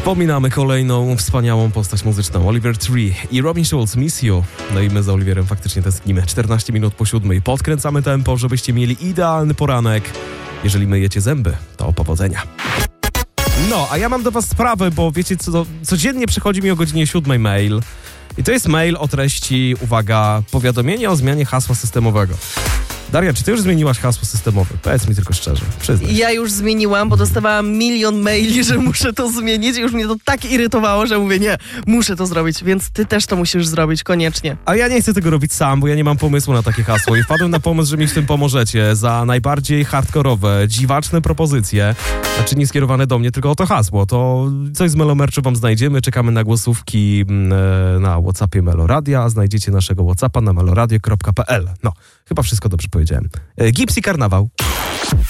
Wspominamy kolejną wspaniałą postać muzyczną, Oliver Tree i Robin Schulz, Miss You. No i my z Oliverem faktycznie tęsknimy. 14 minut po 7. Podkręcamy tempo, żebyście mieli idealny poranek. Jeżeli myjecie zęby, to powodzenia. No, a ja mam do was sprawę, bo wiecie co, codziennie przychodzi mi o godzinie 7 mail. I to jest mail o treści, uwaga, powiadomienie o zmianie hasła systemowego. Daria, czy ty już zmieniłaś hasło systemowe? Powiedz mi tylko szczerze, przyznaj. Ja już zmieniłam, bo dostawałam milion maili, że muszę to zmienić i już mnie to tak irytowało, że mówię, nie, muszę to zrobić, więc ty też to musisz zrobić, koniecznie. A ja nie chcę tego robić sam, bo ja nie mam pomysłu na takie hasło i wpadłem na pomysł, że mi w tym pomożecie za najbardziej hardkorowe, dziwaczne propozycje, znaczy nie skierowane do mnie, tylko o to hasło. To coś z Melomerchu wam znajdziemy, czekamy na głosówki na WhatsAppie Meloradia, a znajdziecie naszego WhatsAppa na meloradio.pl. No, chyba wszystko dobrze powiedziałem. Gips i Karnawał.